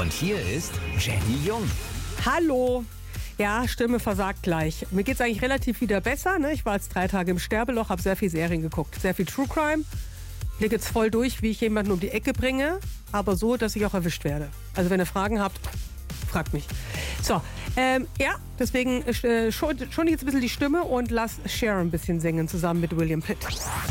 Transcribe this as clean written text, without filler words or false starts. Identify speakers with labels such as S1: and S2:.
S1: Und hier ist Jenny Jung.
S2: Hallo. Ja, Stimme versagt gleich. Mir geht's eigentlich relativ wieder besser. Ne? Ich war jetzt 3 Tage im Sterbeloch, habe sehr viel Serien geguckt. Sehr viel True Crime. Blick jetzt voll durch, wie ich jemanden um die Ecke bringe. Aber so, dass ich auch erwischt werde. Also wenn ihr Fragen habt, fragt mich. So, deswegen schon jetzt ein bisschen die Stimme und lass Cher ein bisschen singen zusammen mit William Pitt.